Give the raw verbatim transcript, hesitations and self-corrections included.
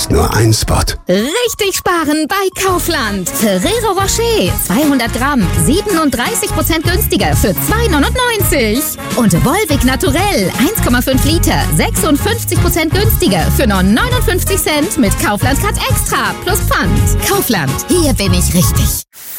ist nur ein Spot. Richtig sparen bei Kaufland. Ferrero Rocher zweihundert Gramm, siebenunddreißig Prozent günstiger für zwei neunundneunzig. Und Volvic Naturell eins Komma fünf Liter, sechsundfünfzig Prozent günstiger für nur neunundfünfzig Cent mit Kaufland Cut Extra plus Pfand. Kaufland, hier bin ich richtig.